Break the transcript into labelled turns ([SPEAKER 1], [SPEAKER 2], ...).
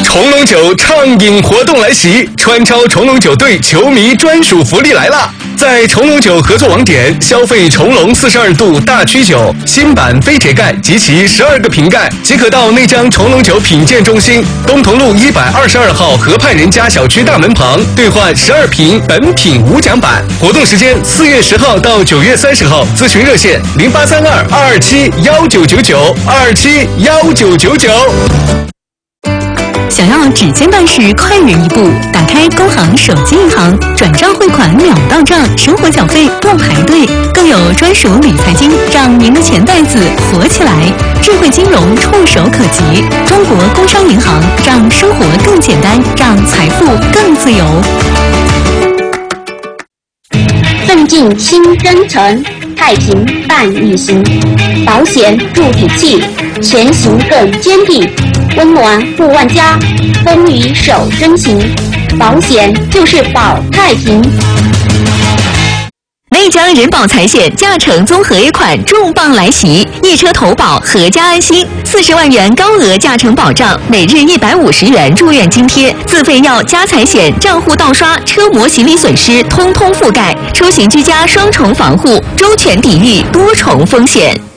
[SPEAKER 1] 重龙酒畅饮活动来袭，川超重龙酒队球迷专属福利来了！在重龙酒合作网点消费重龙42度大曲酒新版飞铁盖及其12个瓶盖，即可到内江重龙酒品鉴中心东同路122号河畔人家小区大门旁兑换12瓶本品无奖版。活动时间4月10号到9月30号，咨询热线0832-227-1999，227-1999。
[SPEAKER 2] 想要指尖办事快人一步，打开工行手机银行，转账汇款秒到账，生活小费不排队，更有专属理财金，让您的钱袋子活起来。智慧金融触手可及，中国工商银行让生活更简单，让财富更自由。
[SPEAKER 3] 奋进新征程，太平伴你行，保险助底气，前行更坚定。温暖护万家，风雨守真情，保险就是保太平。
[SPEAKER 2] 内江人保财险驾乘综合 A 款重磅来袭，一车投保，阖家安心，40万元高额驾乘保障，每日150元住院津贴，自费药加财险，账户盗刷、车模行李损失通通覆盖，出行居家双重防护，周全抵御多重风险。